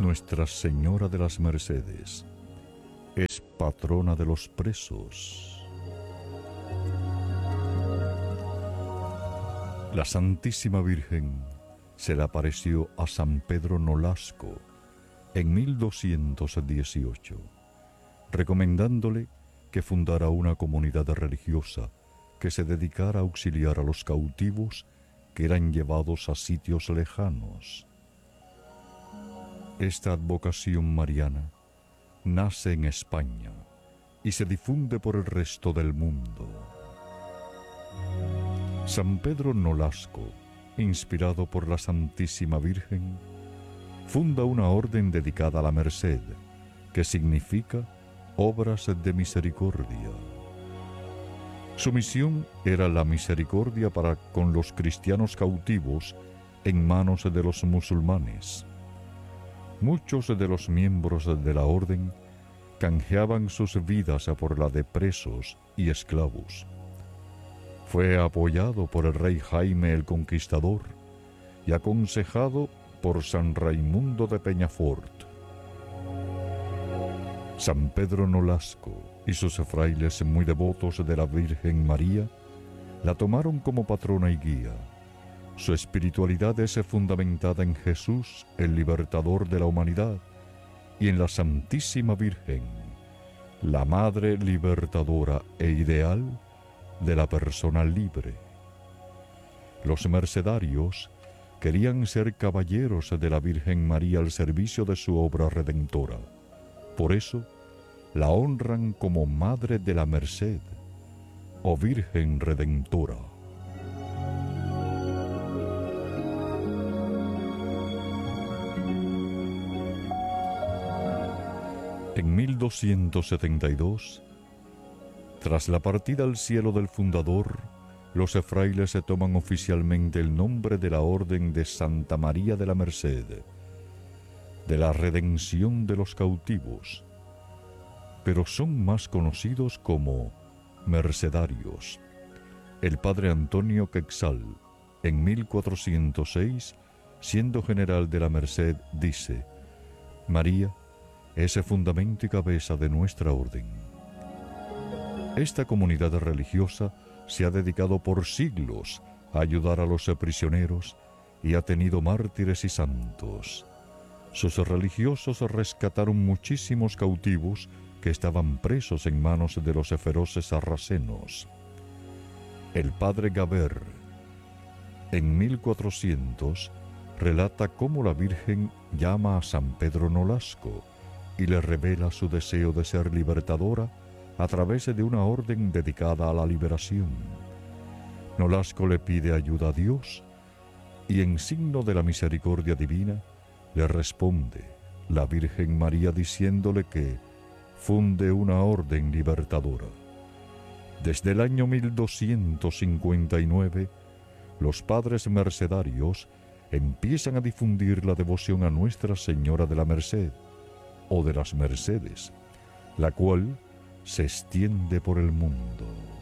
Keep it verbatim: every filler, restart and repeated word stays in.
Nuestra Señora de las Mercedes es patrona de los presos. La Santísima Virgen se le apareció a San Pedro Nolasco en mil doscientos dieciocho, recomendándole que fundara una comunidad religiosa que se dedicara a auxiliar a los cautivos que eran llevados a sitios lejanos. Esta advocación mariana nace en España y se difunde por el resto del mundo. San Pedro Nolasco, inspirado por la Santísima Virgen, funda una orden dedicada a la merced, que significa obras de misericordia. Su misión era la misericordia para con los cristianos cautivos en manos de los musulmanes. Muchos de los miembros de la orden canjeaban sus vidas por la de presos y esclavos. Fue apoyado por el rey Jaime el Conquistador y aconsejado por San Raimundo de Peñafort. San Pedro Nolasco y sus frailes muy devotos de la Virgen María la tomaron como patrona y guía. Su espiritualidad es fundamentada en Jesús, el libertador de la humanidad, y en la Santísima Virgen, la Madre libertadora e ideal de la persona libre. Los mercedarios querían ser caballeros de la Virgen María al servicio de su obra redentora. Por eso, la honran como Madre de la Merced o Virgen Redentora. En mil doscientos setenta y dos, tras la partida al cielo del fundador, los frailes se toman oficialmente el nombre de la Orden de Santa María de la Merced, de la redención de los cautivos, pero son más conocidos como mercedarios. El padre Antonio Quexal, en mil cuatrocientos seis, siendo general de la Merced, dice: María es el fundamento y cabeza de nuestra orden. Esta comunidad religiosa se ha dedicado por siglos a ayudar a los prisioneros y ha tenido mártires y santos. Sus religiosos rescataron muchísimos cautivos que estaban presos en manos de los feroces sarracenos. El padre Gaber, en mil cuatrocientos, relata cómo la Virgen llama a San Pedro Nolasco y le revela su deseo de ser libertadora a través de una orden dedicada a la liberación. Nolasco le pide ayuda a Dios y, en signo de la misericordia divina, le responde la Virgen María diciéndole que funde una orden libertadora. Desde el año mil doscientos cincuenta y nueve, los padres mercedarios empiezan a difundir la devoción a Nuestra Señora de la Merced, o de las Mercedes, la cual se extiende por el mundo.